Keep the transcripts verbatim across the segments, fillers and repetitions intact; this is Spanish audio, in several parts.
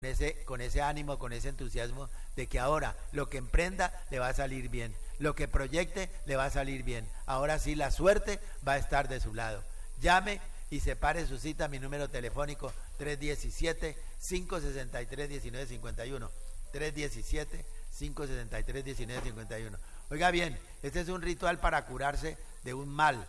ese, con ese ánimo, con ese entusiasmo de que ahora lo que emprenda le va a salir bien, lo que proyecte le va a salir bien. Ahora sí la suerte va a estar de su lado. Llame y separe su cita. Mi número telefónico tres diecisiete, cinco sesenta y tres, diecinueve cincuenta y uno. tres diecisiete, cinco sesenta y tres, diecinueve cincuenta y uno. Oiga bien, este es un ritual para curarse de un mal,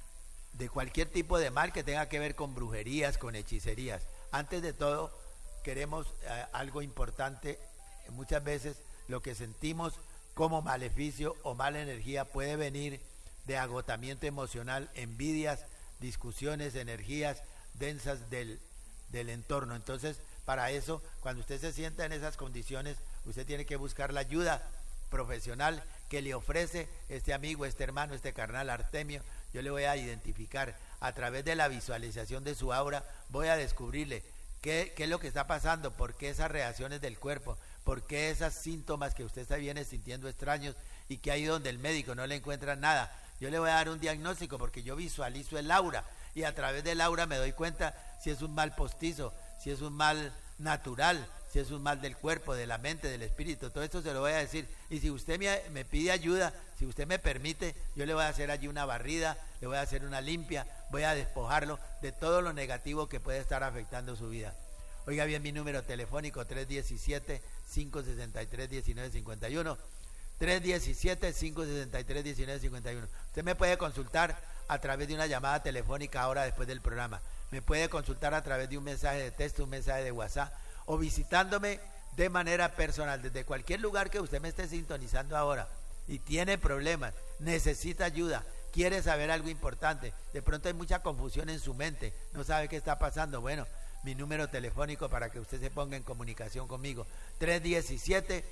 de cualquier tipo de mal que tenga que ver con brujerías, con hechicerías. Antes de todo, queremos eh, algo importante. Muchas veces lo que sentimos como maleficio o mala energía puede venir de agotamiento emocional, envidias, discusiones, energías densas del, del entorno. Entonces, para eso, cuando usted se sienta en esas condiciones, usted tiene que buscar la ayuda profesional que le ofrece este amigo, este hermano, este carnal Artemio. Yo le voy a identificar a través de la visualización de su aura, voy a descubrirle qué, qué es lo que está pasando, por qué esas reacciones del cuerpo, por qué esos síntomas que usted está viene sintiendo extraños y que ahí donde el médico no le encuentra nada. Yo le voy a dar un diagnóstico porque yo visualizo el aura y a través del aura me doy cuenta si es un mal postizo, si es un mal natural, si es un mal del cuerpo, de la mente, del espíritu. Todo esto se lo voy a decir. Y si usted me, me pide ayuda, si usted me permite, yo le voy a hacer allí una barrida, le voy a hacer una limpia, voy a despojarlo de todo lo negativo que puede estar afectando su vida. Oiga bien, mi número telefónico tres diecisiete, cinco sesenta y tres, diecinueve cincuenta y uno. tres diecisiete, cinco sesenta y tres, diecinueve cincuenta y uno. Usted me puede consultar a través de una llamada telefónica ahora después del programa. Me puede consultar a través de un mensaje de texto, un mensaje de WhatsApp, o visitándome de manera personal desde cualquier lugar que usted me esté sintonizando ahora y tiene problemas, necesita ayuda, quiere saber algo importante, de pronto hay mucha confusión en su mente, no sabe qué está pasando. Bueno, mi número telefónico para que usted se ponga en comunicación conmigo, tres diecisiete,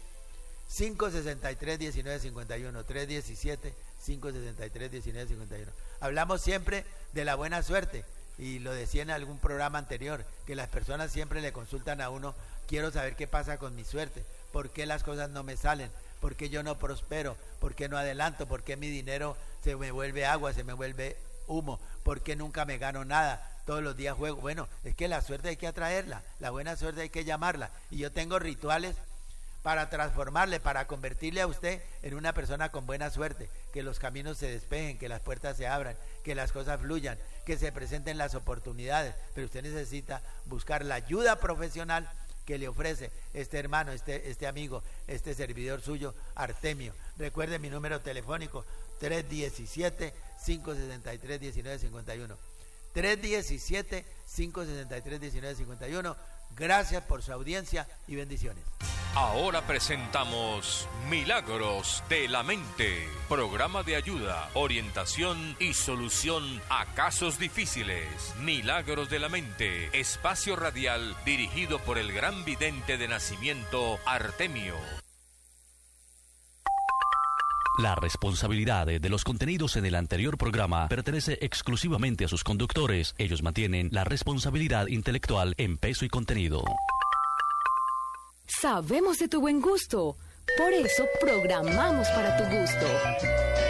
cinco sesenta y tres, diecinueve cincuenta y uno, tres diecisiete, cinco sesenta y tres, diecinueve cincuenta y uno. Hablamos siempre de la buena suerte. Y lo decía en algún programa anterior, que las personas siempre le consultan a uno, quiero saber qué pasa con mi suerte, por qué las cosas no me salen, por qué yo no prospero, por qué no adelanto, por qué mi dinero se me vuelve agua, se me vuelve humo, por qué nunca me gano nada, todos los días juego. Bueno, es que la suerte hay que atraerla, la buena suerte hay que llamarla, y yo tengo rituales para transformarle, para convertirle a usted en una persona con buena suerte, que los caminos se despejen, que las puertas se abran, que las cosas fluyan, que se presenten las oportunidades, pero usted necesita buscar la ayuda profesional que le ofrece este hermano, este, este amigo, este servidor suyo, Artemio. Recuerde mi número telefónico, tres diecisiete, cinco sesenta y tres, diecinueve cincuenta y uno. tres diecisiete, cinco sesenta y tres, diecinueve cincuenta y uno. Gracias por su audiencia y bendiciones. Ahora presentamos Milagros de la Mente, programa de ayuda, orientación y solución a casos difíciles. Milagros de la Mente, espacio radial dirigido por el gran vidente de nacimiento Artemio. La responsabilidad de los contenidos en el anterior programa pertenece exclusivamente a sus conductores. Ellos mantienen la responsabilidad intelectual en peso y contenido. Sabemos de tu buen gusto, por eso programamos para tu gusto.